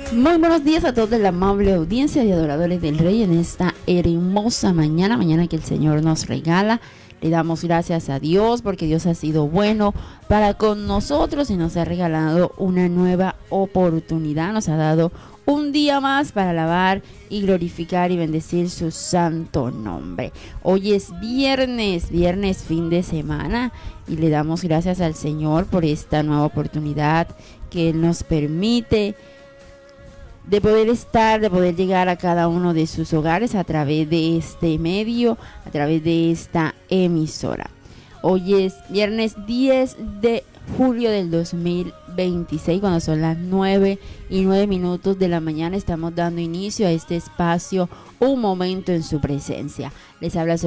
Muy buenos días a toda la amable audiencia de adoradores del Rey en esta hermosa mañana que el Señor nos regala. Le damos gracias a Dios porque Dios ha sido bueno para con nosotros y nos ha regalado una nueva oportunidad. Nos ha dado un día más para alabar y glorificar y bendecir su santo nombre. Hoy es viernes fin de semana, y le damos gracias al Señor por esta nueva oportunidad que Él nos permite de poder llegar a cada uno de sus hogares a través de este medio, a través de esta emisora. Hoy es viernes 10 de julio del 2026, cuando son las 9:09 de la mañana. Estamos dando inicio a este espacio, Un Momento en Su Presencia. Les habla